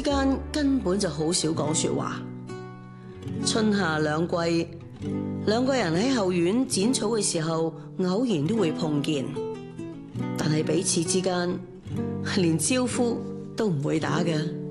間根本就好少講說話。春夏兩季，兩個人喺後院剪草嘅時候，偶然都會碰見，但係彼此之間連招呼都唔會打嘅。